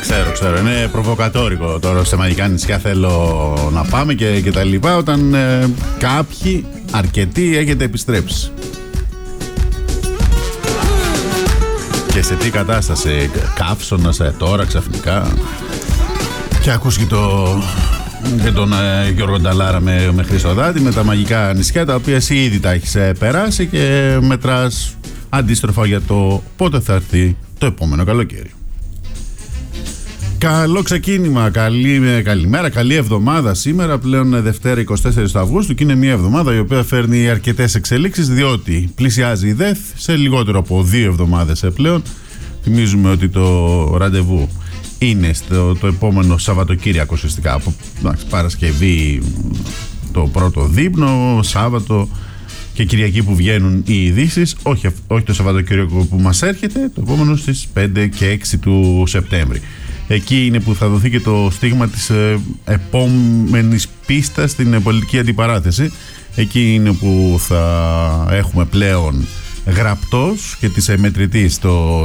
Ξέρω, είναι προβοκατόρικο τώρα σε μαγικά νησιά θέλω να πάμε και τα λοιπά, όταν κάποιοι, αρκετοί, έχετε επιστρέψει. Και σε τι κατάσταση, καύσωνας τώρα ξαφνικά. Και ακούς και τον Γιώργο Νταλάρα με Χρυσοδάτη, με τα μαγικά νησιά, τα οποία εσύ ήδη τα έχεις περάσει και μετράς αντίστροφα για το πότε θα έρθει το επόμενο καλοκαίρι. Καλό ξεκίνημα, καλημέρα, καλή εβδομάδα σήμερα, πλέον Δευτέρα 24 του Αυγούστου, και είναι μια εβδομάδα η οποία φέρνει αρκετές εξελίξεις, διότι πλησιάζει η ΔΕΘ σε λιγότερο από 2 εβδομάδες πλέον. Θυμίζουμε ότι το ραντεβού είναι το επόμενο Σαββατοκύριακο, ουσιαστικά από Παρασκευή το πρώτο δείπνο, Σάββατο και Κυριακή που βγαίνουν οι ειδήσεις, όχι το Σαββατοκύριακο που μας έρχεται, το επόμενο στις 5 και 6 του Σεπτέμβρη. Εκεί είναι που θα δοθεί και το στίγμα της επόμενης πίστας στην πολιτική αντιπαράθεση. Εκεί είναι που θα έχουμε πλέον γραπτός και της μετρητής το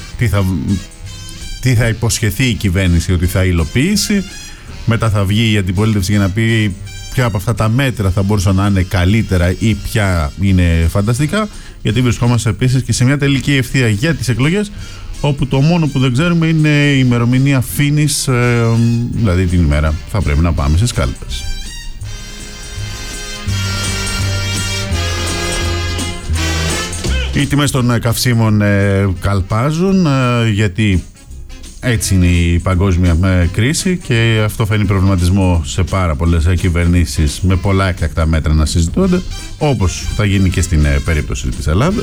τι θα υποσχεθεί η κυβέρνηση ότι θα υλοποιήσει. Μετά θα βγει η αντιπολίτευση για να πει ποια από αυτά τα μέτρα θα μπορούσαν να είναι καλύτερα ή ποια είναι φανταστικά, γιατί βρισκόμαστε επίσης και σε μια τελική ευθεία για τις εκλογές, όπου το μόνο που δεν ξέρουμε είναι η ημερομηνία finish, δηλαδή την ημέρα θα πρέπει να πάμε στις κάλπες. Οι τιμές των καυσίμων καλπάζουν, γιατί έτσι είναι η παγκόσμια κρίση και αυτό φαίνει προβληματισμό σε πάρα πολλές κυβερνήσεις, με πολλά έκτακτα μέτρα να συζητούνται, όπως θα γίνει και στην περίπτωση της Ελλάδας.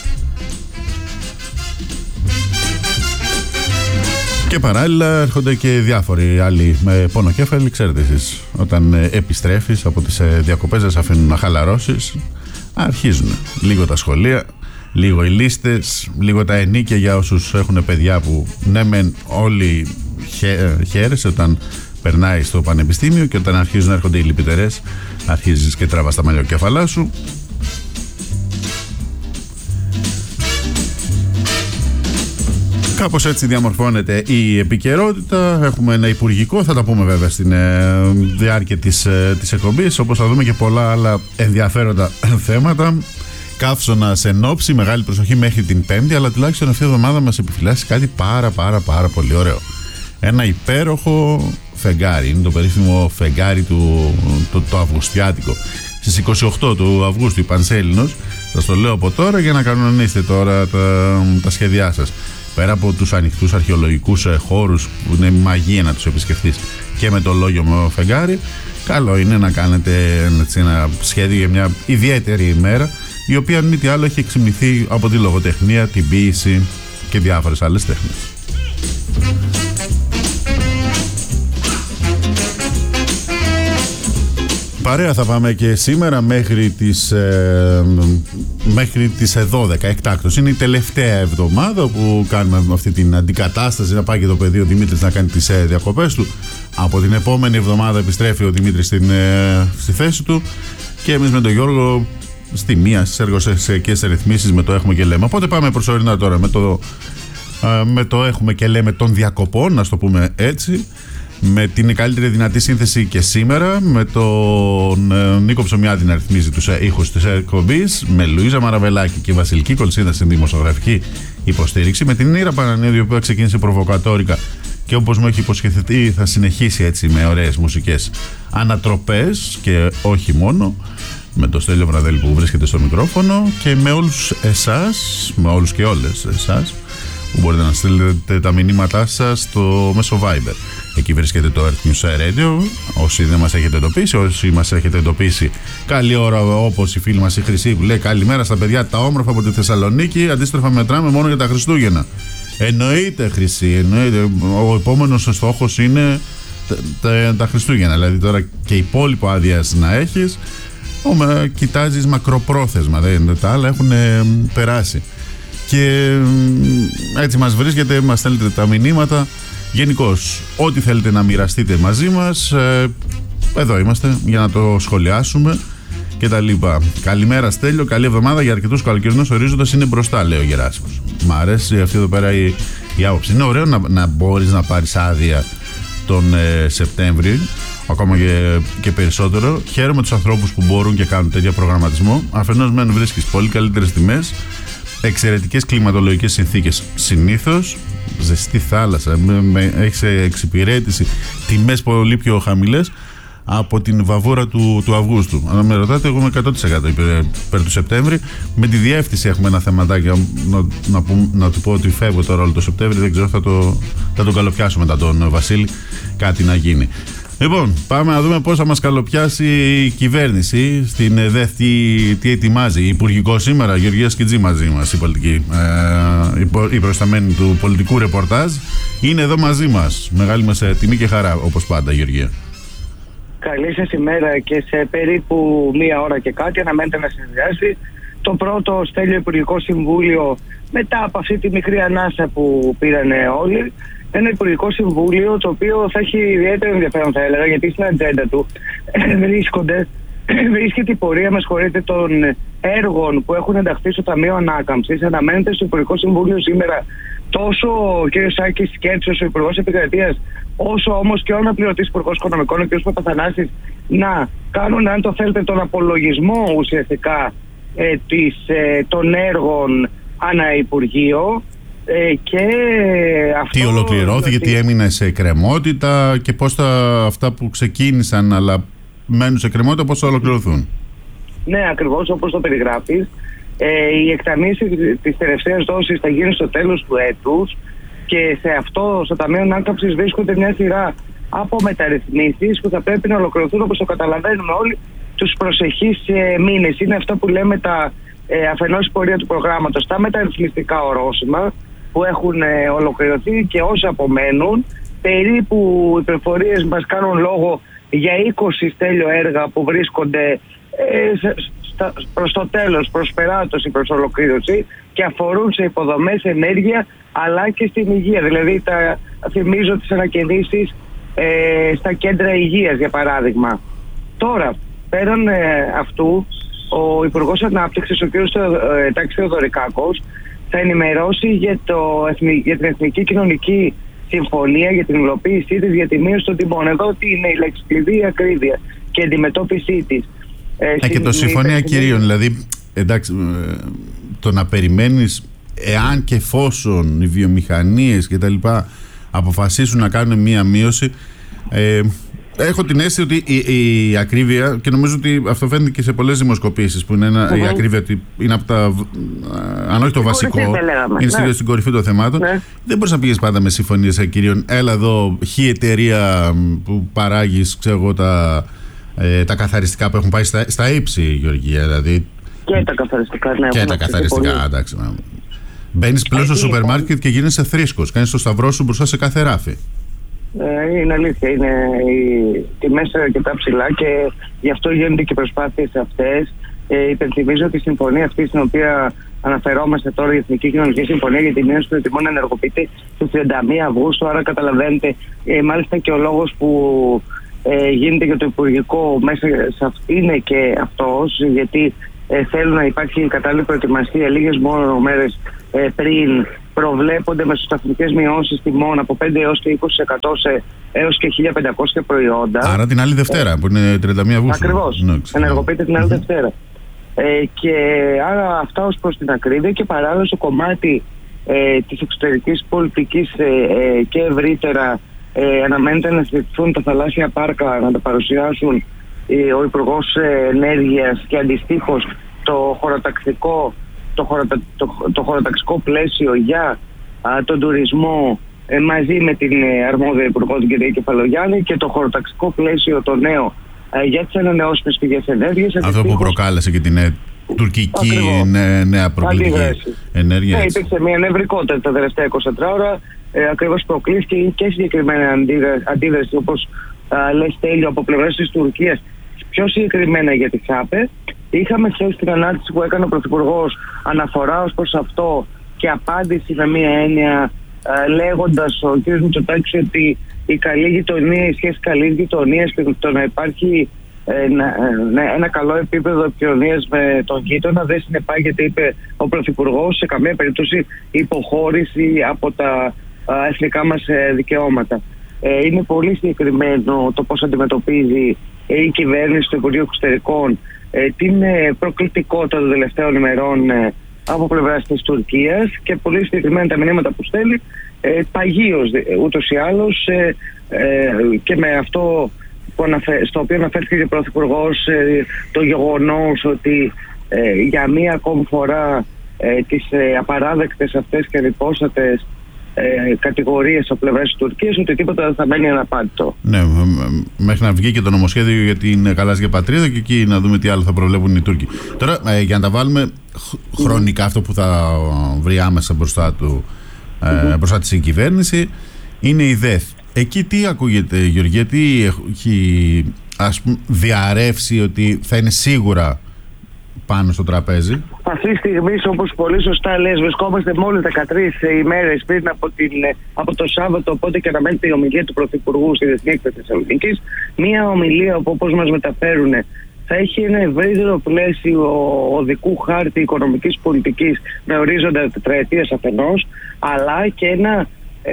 Και παράλληλα έρχονται και διάφοροι άλλοι με πονοκέφαλοι. Ξέρετε εσείς, όταν επιστρέφεις από τις διακοπές, δεν σε αφήνουν να χαλαρώσεις. Αρχίζουν λίγο τα σχολεία, λίγο οι λίστες, λίγο τα ενίκια για όσους έχουν παιδιά που ναι μεν όλοι χαίρεσαι όταν περνάει στο πανεπιστήμιο, και όταν αρχίζουν να έρχονται οι λυπητερές αρχίζεις και τραβάς τα μαλλιοκέφαλά σου. Κάπως έτσι διαμορφώνεται η επικαιρότητα. Έχουμε ένα υπουργικό, θα τα πούμε βέβαια στην διάρκεια της εκπομπής, όπως θα δούμε και πολλά άλλα ενδιαφέροντα θέματα. Καύσωνα σε νόψη, μεγάλη προσοχή μέχρι την Πέμπτη, αλλά τουλάχιστον αυτή η εβδομάδα μας επιφυλάσσει κάτι πάρα πολύ ωραίο. Ένα υπέροχο φεγγάρι, είναι το περίφημο φεγγάρι το αυγουστιάτικο. Στις 28 του Αυγούστου, η Πανσέλινος, σας το λέω από τώρα για να κανονίσετε τώρα τα σχέδιά σας. Πέρα από τους ανοιχτούς αρχαιολογικούς χώρους που είναι μαγεία να τους επισκεφτείς, και με το λόγιο φεγγάρι, καλό είναι να κάνετε ένα σχέδιο για μια ιδιαίτερη ημέρα, η οποία αν μη τι άλλο έχει εξυμνηθεί από τη λογοτεχνία, την ποίηση και διάφορες άλλες τέχνες. Παρέα θα πάμε και σήμερα μέχρι τις 12 εκτάκτως. Είναι η τελευταία εβδομάδα που κάνουμε αυτή την αντικατάσταση, να πάει και το παιδί ο Δημήτρης να κάνει τις διακοπές του. Από την επόμενη εβδομάδα επιστρέφει ο Δημήτρης στη θέση του και εμείς με τον Γιώργο στη μία στις εργοσιακές ρυθμίσεις με το έχουμε και λέμε. Οπότε πάμε προσωρινά τώρα με το έχουμε και λέμε των διακοπών, να το πούμε έτσι, με την καλύτερη δυνατή σύνθεση και σήμερα, με τον Νίκο Ψωμιάδη να ρυθμίζει τους ήχους της εκπομπής, με Λουίζα Μαραβελάκη και Βασιλική Κολσίδα στην δημοσιογραφική υποστήριξη, με την Ήρα Πανανίδη που ξεκίνησε προβοκατόρικα και όπως μου έχει υποσχεθεί θα συνεχίσει έτσι με ωραίες μουσικές ανατροπές και όχι μόνο, με το Στέλιο Βραδέλη που βρίσκεται στο μικρόφωνο, και με όλους εσάς, με όλους και όλες εσάς που μπορείτε να στείλετε τα μηνύματά σας στο μέσο Viber. Εκεί βρίσκεται το Earth News Radio. Όσοι δεν μας έχετε εντοπίσει, όσοι μας έχετε εντοπίσει, καλή ώρα, όπως η φίλη μας η Χρυσή που λέει καλημέρα στα παιδιά τα όμορφα από τη Θεσσαλονίκη. Αντίστροφα μετράμε μόνο για τα Χριστούγεννα. Εννοείται, Χρυσή, εννοείται. Ο επόμενος στόχος είναι τα Χριστούγεννα. Δηλαδή τώρα και υπόλοιπο άδειας να έχεις, κοιτάζεις μακροπρόθεσμα. Τα άλλα έχουν περάσει. Και έτσι μας βρίσκεται, μας στέλνετε τα μηνύματα. Γενικώς, ό,τι θέλετε να μοιραστείτε μαζί μας, εδώ είμαστε για να το σχολιάσουμε και τα λοιπά. Καλημέρα Στέλιο, καλή εβδομάδα. Για αρκετούς καλοκαιρινούς ορίζοντας είναι μπροστά, λέει ο Γεράσιμος. Μ' αρέσει αυτή εδώ πέρα η άποψη. Είναι ωραίο να μπορείς να πάρεις άδεια τον Σεπτέμβρη, ακόμα και περισσότερο. Χαίρομαι τους ανθρώπους που μπορούν και κάνουν τέτοιο προγραμματισμό. Αφενός μεν βρίσκεις πολύ καλύτερες τιμές, εξαιρετικές κλιματολογικές συνθήκες συνήθως, ζεστή θάλασσα, έχεις εξυπηρέτηση, τιμές πολύ πιο χαμηλές από την βαβούρα του Αυγούστου. Αν με ρωτάτε, εγώ είμαι 100% υπέρ του Σεπτέμβρη. Με τη διεύθυνση έχουμε ένα θεματάκι να του πω ότι φεύγω τώρα όλο το Σεπτέμβρη. Δεν ξέρω, θα τον καλοπιάσω μετά τον Βασίλη, κάτι να γίνει. Λοιπόν, πάμε να δούμε πώς θα μας καλοπιάσει η κυβέρνηση στην ΕΔΕΘ, τι ετοιμάζει. Υπουργικό σήμερα, Γεωργία Σκιτζή μαζί μας, η πολιτική, η προϊσταμένη του πολιτικού ρεπορτάζ, είναι εδώ μαζί μας. Μεγάλη μας τιμή και χαρά, όπως πάντα, Γεωργία. Καλή σας ημέρα, και σε περίπου 1 ώρα και κάτι αναμένεται να συνδυάσει το πρώτο Στέλιο Υπουργικό Συμβούλιο μετά από αυτή τη μικρή ανάσα που πήρανε όλοι. Ένα Υπουργικό Συμβούλιο το οποίο θα έχει ιδιαίτερο ενδιαφέρον, θα έλεγα, γιατί στην ατζέντα του βρίσκεται η πορεία, των έργων που έχουν ενταχθεί στο Ταμείο Ανάκαμψης. Αναμένεται στο Υπουργικό Συμβούλιο σήμερα τόσο ο κ. Σάκης Κέρτσος, ο Υπουργός Επικρατείας, όσο όμως και ο αναπληρωτής Υπουργός Οικονομικών, ο κ. Παπαθανάσης, να κάνουν, αν το θέλετε, τον απολογισμό ουσιαστικά των έργων ανά Υπουργείο. Και αυτό, τι ολοκληρώθηκε, τι έμεινε σε εκκρεμότητα και πώς αυτά που ξεκίνησαν αλλά μένουν σε εκκρεμότητα, πώς θα ολοκληρωθούν. Ναι, ακριβώς όπως το περιγράφεις. Η εκταμίευση της τελευταίας δόσης θα γίνει στο τέλος του έτους και σε αυτό, στο Ταμείο Ανάκαμψης, βρίσκονται μια σειρά από μεταρρυθμίσεις που θα πρέπει να ολοκληρωθούν, όπως το καταλαβαίνουμε όλοι, τους προσεχείς μήνες. Είναι αυτά που λέμε αφενός η πορεία του προγράμματος, τα μεταρρυθμιστικά ορόσημα που έχουν ολοκληρωθεί και όσα απομένουν. Περίπου οι πληροφορίες μας κάνουν λόγο για 20 Στέλιο έργα που βρίσκονται προς το τέλος, προς περάτωση, προς ολοκλήρωση και αφορούν σε υποδομές, ενέργεια αλλά και στην υγεία. Δηλαδή θυμίζω τις ανακαινήσεις στα κέντρα υγείας, για παράδειγμα. Τώρα, πέραν αυτού, ο Υπουργός Ανάπτυξης, ο κ. Τάκης Θεοδωρικάκος, θα ενημερώσει για την Εθνική Κοινωνική Συμφωνία, για την υλοποίησή της, για τη μείωση των τιμών. Εδώ τι είναι η λέξη κλειδί? Η ακρίβεια και η αντιμετώπιση της. Και το Συμφωνία Κυρίων, δηλαδή, εντάξει, το να περιμένεις εάν και εφόσον οι βιομηχανίες και τα λοιπά αποφασίσουν να κάνουν μία μείωση, έχω την αίσθηση ότι η ακρίβεια, και νομίζω ότι αυτό φαίνεται και σε πολλές δημοσκοπήσεις, που είναι η ακρίβεια είναι από τα, αν όχι το βασικό, είναι στην κορυφή των θεμάτων. Δεν μπορείς να πήγες πάντα με συμφωνίες κυρίων. Έλα εδώ, χι εταιρεία που παράγεις, ξέρω εγώ, τα καθαριστικά που έχουν πάει στα ύψη, Γεωργία, δηλαδή. Και τα καθαριστικά, ναι. Και τα καθαριστικά, εντάξει. Μπαίνεις πλέον στο σούπερ μάρκετ και γίνεσαι θρήσκος. Κάνεις το σταυρό σου μπροστά σε κάθε ράφι. Είναι αλήθεια, είναι οι τιμές αρκετά ψηλά και γι' αυτό γίνονται και οι προσπάθειες αυτές. Υπενθυμίζω ότι η συμφωνία αυτή, στην οποία αναφερόμαστε τώρα, η Εθνική Κοινωνική Συμφωνία για τη μείωση των τιμών, ενεργοποιείται στις 31 Αυγούστου. Άρα καταλαβαίνετε, μάλιστα και ο λόγος που γίνεται για το Υπουργικό μέσα σε αυτή είναι και αυτός, γιατί θέλουν να υπάρχει κατάλληλη προετοιμασία. Λίγες μόνο μέρες πριν προβλέπονται μεσοσταθμικές μειώσεις τιμών από 5 έως και 20% έως και 1.500 προϊόντα. Άρα την άλλη Δευτέρα, που είναι 31 Αυγούστου. Ακριβώς, ενεργοποιείται την άλλη Δευτέρα. Και άρα αυτά ως προς την ακρίβεια, και παράλληλα στο κομμάτι της εξωτερικής πολιτικής και ευρύτερα αναμένεται να συζητηθούν τα θαλάσσια πάρκα, να τα παρουσιάσουν ο Υπουργός Ενέργειας και αντιστοίχως το χωροταξικό πλαίσιο για τον τουρισμό μαζί με την αρμόδια Υπουργό, την κυρία Κεφαλογιάννη, και το χωροταξικό πλαίσιο το νέο για τις ανανεώσιμες πηγές ενέργειας. Αυτό που προκάλεσε και την τουρκική νέα προκλητική ενέργεια. Ναι, υπήρξε μια νευρικότητα τα τελευταία 24 ώρα. Ακριβώς προκλήθηκε και συγκεκριμένα αντίδραση, όπως λες, Τέλειο, από πλευράς της Τουρκίας, πιο συγκεκριμένα για τη ΣΑΠΕ. Είχαμε χθες την ανάρτηση που έκανε ο Πρωθυπουργός, αναφορά ως προς αυτό και απάντηση με μία έννοια, λέγοντας ο κ. Μητσοτάκης ότι η καλή γειτονία, η σχέση καλής γειτονίας και το να υπάρχει ένα καλό επίπεδο επικοινωνίας με τον γείτονα δεν συνεπάγεται, είπε ο Πρωθυπουργός, σε καμία περίπτωση υποχώρηση από τα εθνικά μας δικαιώματα. Είναι πολύ συγκεκριμένο το πώς αντιμετωπίζει η κυβέρνηση του Υπουργείου Εξωτερικών την προκλητικότητα των τελευταίων ημερών από πλευράς της Τουρκίας και πολύ συγκεκριμένα τα μηνύματα που στέλνει παγίως ούτως ή άλλως και με αυτό στο οποίο αναφέρθηκε ο Πρωθυπουργός, το γεγονός ότι για μία ακόμη φορά τις απαράδεκτες αυτές και ανυπόστατες κατηγορίες από πλευράς της Τουρκίας, ότι τίποτα δεν θα μένει αναπάντητο. Ναι, μέχρι να βγει και το νομοσχέδιο για την γαλάζια πατρίδα και εκεί να δούμε τι άλλο θα προβλέπουν οι Τούρκοι. Τώρα, για να τα βάλουμε χρονικά, αυτό που θα βρει άμεσα μπροστά της η κυβέρνηση είναι η ΔΕΘ. Εκεί τι ακούγεται, Γεωργία, τι έχει διαρρεύσει ότι θα είναι σίγουρα πάνω στο τραπέζι? Αυτή τη στιγμή, όπως πολύ σωστά λες, βρισκόμαστε μόλις 13 ημέρες πριν από το Σάββατο, οπότε και αναμένεται η ομιλία του Πρωθυπουργού στη Διεθνή Έκθεση Θεσσαλονίκης. Μία ομιλία που, όπως μας μεταφέρουν, θα έχει ένα ευρύτερο πλαίσιο οδικού χάρτη οικονομικής πολιτικής με ορίζοντα τετραετίας αφενός, αλλά και ένα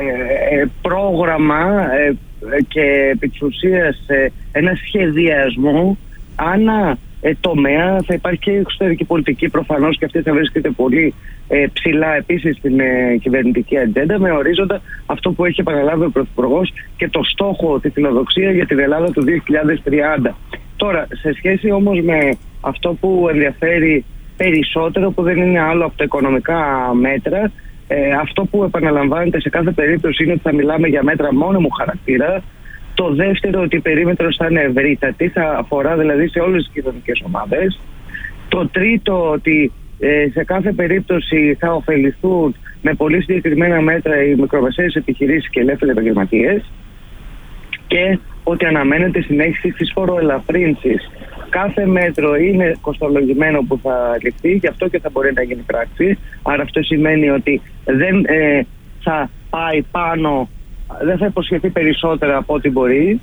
πρόγραμμα και επί της ουσίας ένα σχεδιασμό ανά τομέα. Θα υπάρχει και η εξωτερική πολιτική προφανώς και αυτή θα βρίσκεται πολύ ψηλά επίσης στην κυβερνητική ατζέντα με ορίζοντα αυτό που έχει επαναλάβει ο Πρωθυπουργός και το στόχο, τη φιλοδοξία για την Ελλάδα του 2030. Τώρα, σε σχέση όμως με αυτό που ενδιαφέρει περισσότερο, που δεν είναι άλλο από τα οικονομικά μέτρα, αυτό που επαναλαμβάνεται σε κάθε περίπτωση είναι ότι θα μιλάμε για μέτρα μόνιμου χαρακτήρα. Το δεύτερο, ότι η περίμετρος θα είναι ευρύτατη, θα αφορά δηλαδή σε όλες τις κοινωνικές ομάδες. Το τρίτο, ότι σε κάθε περίπτωση θα ωφεληθούν με πολύ συγκεκριμένα μέτρα οι μικρομεσαίες επιχειρήσεις και ελεύθεροι επαγγελματίες. Και ότι αναμένεται συνέχιση της φοροελαφρύνσης. Κάθε μέτρο είναι κοστολογημένο που θα ληφθεί, γι' αυτό και θα μπορεί να γίνει πράξη. Άρα αυτό σημαίνει ότι δεν θα πάει πάνω, δεν θα υποσχεθεί περισσότερα από ό,τι μπορεί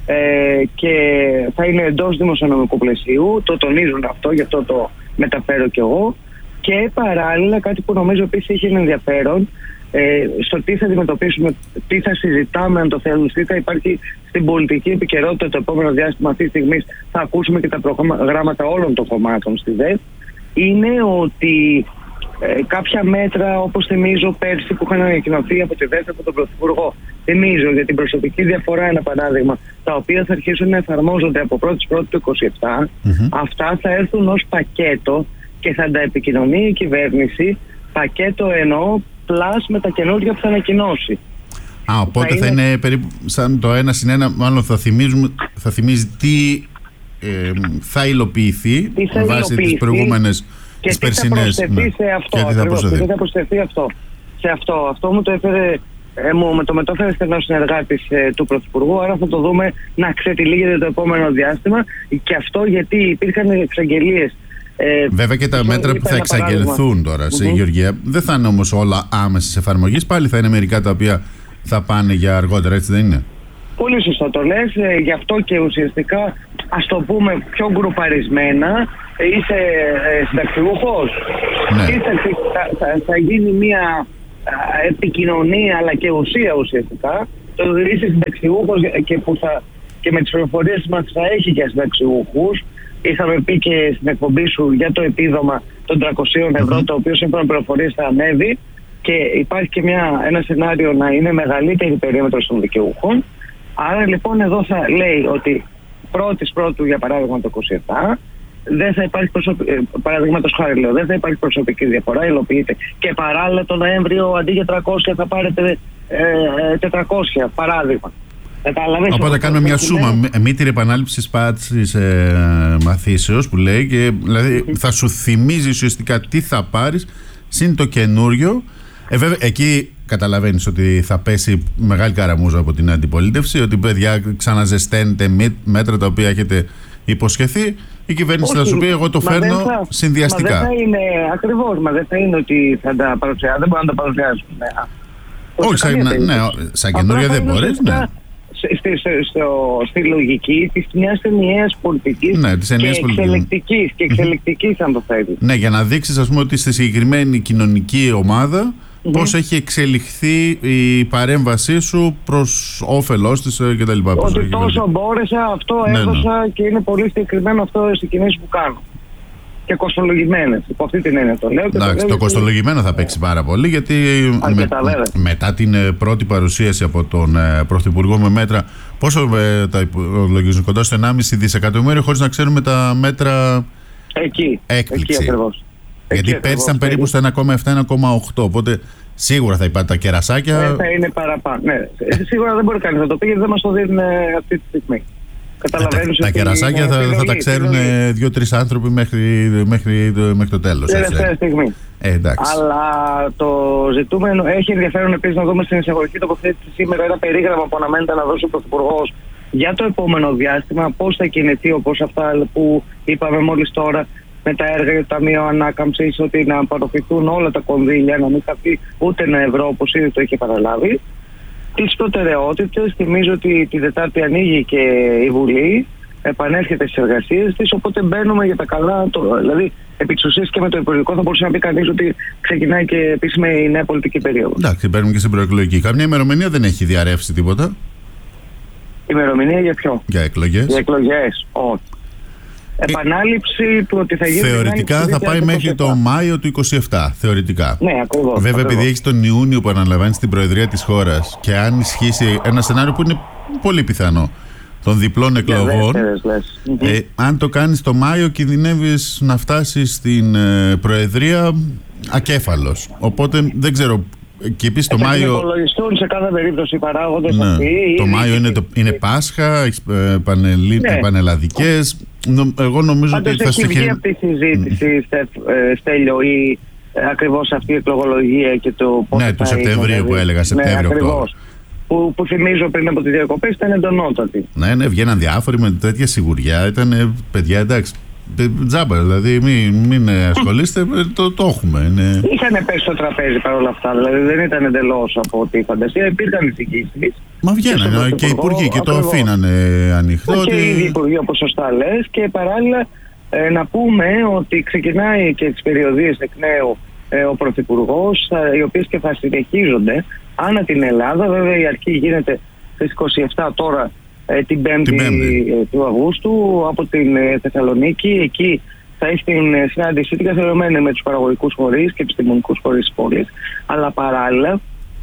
και θα είναι εντός δημοσιονομικού πλαισίου. Το τονίζουν αυτό, γι' αυτό το μεταφέρω κι εγώ. Και παράλληλα κάτι που νομίζω επίσης έχει ενδιαφέρον, στο τι θα αντιμετωπίσουμε, τι θα συζητάμε, αν το θέλουν, τι θα υπάρχει στην πολιτική επικαιρότητα το επόμενο διάστημα. Αυτή τη στιγμή θα ακούσουμε και τα προγράμματα όλων των κομμάτων στη ΔΕΘ. Είναι ότι κάποια μέτρα, όπως θυμίζω πέρσι που είχαν ανακοινωθεί από τη ΔΕΘ από τον Πρωθυπουργό, θυμίζω για την προσωπική διαφορά ένα παράδειγμα, τα οποία θα αρχίσουν να εφαρμόζονται από 1η του 2027, αυτά θα έρθουν ως πακέτο και θα τα επικοινωνεί η κυβέρνηση, πακέτο εννοώ, πλάς με τα καινούργια που θα ανακοινώσει. Οπότε θα είναι περίπου σαν το 1+1, μάλλον θα θυμίζει τι θα υλοποιηθεί με βάση τις προηγούμενες, τις περσινές. Και τι θα προσθεθεί αυτό. Σε αυτό μου το έφερε, με το μετόφερε στενός συνεργάτης του Πρωθυπουργού, άρα θα το δούμε να ξετυλίγεται το επόμενο διάστημα, και αυτό γιατί υπήρχαν εξαγγελίες. Βέβαια και τα μέτρα που θα εξαγγελθούν τώρα σε Γεωργία δεν θα είναι όμως όλα άμεσης εφαρμογής, πάλι θα είναι μερικά τα οποία θα πάνε για αργότερα, έτσι δεν είναι? Πολύ σωστά το λες, γι' αυτό και ουσιαστικά ας το πούμε πιο γκρουπαρισμένα, είσαι συνταξιούχος, θα γίνει μια επικοινωνία αλλά και ουσία ουσιαστικά, το είσαι συνταξιούχος και με τις πληροφορίες μας θα έχει για συνταξιούχους. Είχαμε πει και στην εκπομπή σου για το επίδομα των 300 ευρώ, το οποίο σύμφωνα με πληροφορίες θα ανέβει και υπάρχει και ένα σενάριο να είναι μεγαλύτερη περίμετρος των δικαιούχων. Άρα λοιπόν εδώ θα λέει ότι πρώτου για παράδειγμα το 27 δεν θα υπάρχει παραδείγματος χάρη λέω, δεν θα υπάρχει προσωπική διαφορά, υλοποιείται. Και παράλληλα το Νοέμβριο αντί για 300 θα πάρετε 400 παράδειγμα. Οπότε κάνουμε μια σούμα, μήτηρη επανάληψης πάτησης μαθήσεως που λέει, και δηλαδή θα σου θυμίζει ουσιαστικά τι θα πάρεις συν το καινούριο. Βέβαια εκεί καταλαβαίνεις ότι θα πέσει μεγάλη καραμούζα από την αντιπολίτευση, ότι παιδιά ξαναζεσταίνετε μέτρα τα οποία έχετε υποσχεθεί. Η κυβέρνηση θα σου πει εγώ το φέρνω συνδυαστικά. Μα δεν θα είναι ακριβώς, δεν θα είναι ότι θα τα παρουσιάσουν, δεν μπορούν να τα παρουσιάσουν. Όχι, σαν καινούρια δεν μπορείς, ναι. Στη λογική της μιας ενιαίας πολιτικής, και εξελικτικής αν το θέλει. Ναι, για να δείξεις ας πούμε ότι στη συγκεκριμένη κοινωνική ομάδα πώς έχει εξελιχθεί η παρέμβασή σου προς όφελός της κτλ. Ότι τόσο μπόρεσα, αυτό έδωσα και είναι πολύ συγκεκριμένο αυτό στις κινήσεις που κάνω. Και κοστολογημένες. Υπό αυτή την έννοια το λέω. Εντάξει, το κοστολογημένο θα παίξει πάρα πολύ, γιατί μετά την πρώτη παρουσίαση από τον Πρωθυπουργό με μέτρα, πόσο τα υπολογίζουν, κοντά στο 1,5 δισεκατομμύριο, χωρίς να ξέρουμε τα μέτρα έκπληξη. Εκεί ακριβώς. Γιατί πέρσι ήταν περίπου στο 1,7-1,8. Οπότε σίγουρα θα υπάρχουν τα κερασάκια. Θα είναι παραπάνω. Ναι. Σίγουρα δεν μπορεί κανείς να το πει, γιατί δεν μας το δίνουν αυτή τη στιγμή. Τα κερασάκια θα τα ξέρουν 2-3 άνθρωποι μέχρι το τέλος. Τελευταία στιγμή. Αλλά το ζητούμενο έχει ενδιαφέρον επίσης να δούμε στην εισαγωγική τοποθέτηση σήμερα ένα περίγραμμα που αναμένεται να δώσει ο Πρωθυπουργός για το επόμενο διάστημα, πώς θα κινηθεί, όπως αυτά που είπαμε μόλις τώρα με τα έργα για το Ταμείο Ανάκαμψης, ότι να απορροφηθούν όλα τα κονδύλια, να μην χαθεί ούτε ένα ευρώ, όπως ήδη το είχε παραλάβει. Τις προτεραιότητες, θυμίζω ότι τη Δετάρτη ανοίγει και η Βουλή, επανέρχεται στις εργασίες της, οπότε μπαίνουμε για τα καλά. Δηλαδή, επί της ουσίας και με το Υπουργικό θα μπορούσε να πει κανείς ότι ξεκινάει και επίσημα η νέα πολιτική περίοδο. Εντάξει, μπαίνουμε και στην προεκλογική. Καμία ημερομηνία δεν έχει διαρρεύσει τίποτα. Ημερομηνία για ποιο? Για εκλογές. Για εκλογές, όχι. Επανάληψη του ότι θα γίνει. Θεωρητικά θα πάει μέχρι το Μάιο του 27. Θεωρητικά. Ναι, ακριβώς. Βέβαια, επειδή έχει τον Ιούνιο που αναλαμβάνει την Προεδρία της χώρας και αν ισχύσει ένα σενάριο που είναι πολύ πιθανό των διπλών εκλογών, αν το κάνεις το Μάιο, κινδυνεύεις να φτάσεις στην Προεδρία ακέφαλος. Οπότε δεν ξέρω. Και επίσης το Μάιο. Θα υπολογιστούν σε κάθε περίπτωση οι παράγοντες αυτοί. Το Μάιο είναι Πάσχα, πανελλαδικές. Εγώ νομίζω ότι θα έχει βγει από τη συζήτηση, Στέλιο, ή ακριβώς αυτή η εκλογολογία και το πώς. Ναι, του Σεπτεμβρίου που έλεγα, Σεπτέμβριο-Οκτώβριο. Που θυμίζω πριν από τις διακοπές ήταν εντονότατη. Ναι, βγαίναν διάφοροι με τέτοια σιγουριά. Ήταν παιδιά, εντάξει. Τζάμπα, δηλαδή μην ασχολείστε, το έχουμε. Είχαν πέσει στο τραπέζι παρόλα αυτά, δηλαδή δεν ήταν εντελώς από τη φαντασία, υπήρχαν εισηγήσεις. Μα βγαίνανε και οι υπουργοί και το αφήνανε ανοιχτό. Και οι υπουργοί, όπως σωστά λες, και παράλληλα να πούμε ότι ξεκινάει και τις περιοδίες εκ νέου ο Πρωθυπουργός, οι οποίες και θα συνεχίζονται ανά την Ελλάδα. Βέβαια η αρχή γίνεται στις 27 τώρα, την 5η του Αυγούστου από την Θεσσαλονίκη. Εκεί θα έχει την συνάντησή την καθιερωμένη με τους παραγωγικούς φορείς και επιστημονικούς φορείς της πόλης. Αλλά παράλληλα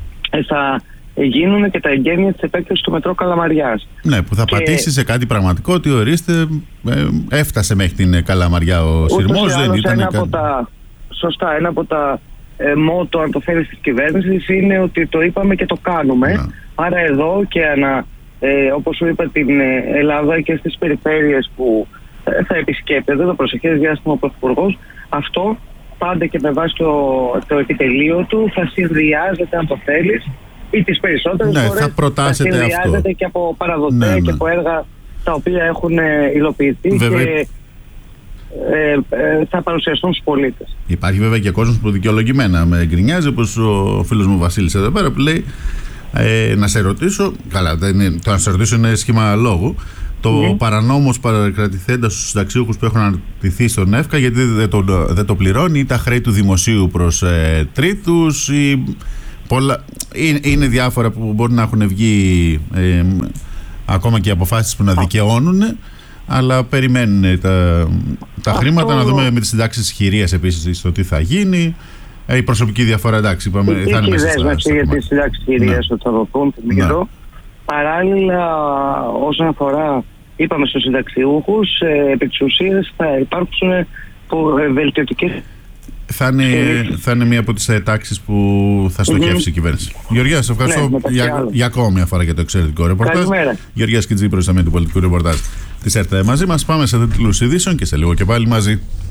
θα γίνουν και τα εγγένεια της επέκτασης του μετρό Καλαμαριάς. Ναι, που θα πατήσει σε κάτι πραγματικό, ότι ορίστε, έφτασε μέχρι την Καλαμαριά ο σειρμός. Δεν ήταν ένα από τα μότο, αν το θέλεις, της κυβέρνησης είναι ότι το είπαμε και το κάνουμε. Ναι. Άρα εδώ και όπως σου είπα, την Ελλάδα και στις περιφέρειες που θα επισκέπτεται το προσεχές διάστημα ο Πρωθυπουργός, αυτό πάντα και με βάση το επιτελείο του θα συνδυάζεται, αν το θέλεις, ή τις περισσότερες φορές θα συνδυάζεται και από παραδοτέα και από έργα τα οποία έχουν υλοποιηθεί. Βέβαια. Και θα παρουσιαστούν στους πολίτες. Υπάρχει βέβαια και κόσμος που δικαιολογημένα με γκρινιάζει, όπως ο φίλος μου Βασίλης εδώ πέρα, που λέει να σε ρωτήσω, καλά, το να σε ρωτήσω είναι σχήμα λόγου, το παρανόμως παρακρατηθέντα στους συνταξιούχους που έχουν αναρτηθεί στον ΕΦΚΑ, γιατί δεν το πληρώνει, ή τα χρέη του δημοσίου προς τρίτους, ή είναι διάφορα που μπορεί να έχουν βγει ακόμα και αποφάσεις που να δικαιώνουν, αλλά περιμένουν τα χρήματα. Να δούμε με τις συντάξεις χειρίας επίσης το τι θα γίνει. Η προσωπική διαφορά, εντάξει, είπαμε, θα είναι μέσα δέσμευση για τις συντάξεις χειρίας ότι θα δοθούν, θυμίζω. Παράλληλα, όσον αφορά, είπαμε, στους συνταξιούχους, επί της ουσίας θα υπάρξουν βελτιωτικές. Θα είναι μία από τις τάξεις που θα στοχεύσει η κυβέρνηση. Γεωργία, σε ευχαριστώ για ακόμη μια φορά για το εξαιρετικό ρεπορτάζ. Γεωργία Σκιτζή, προϊσταμένη του πολιτικού ρεπορτάζ της ΕΡΤ μαζί μας. Πάμε σε τίτλους ειδήσεων και σε λίγο και πάλι μαζί.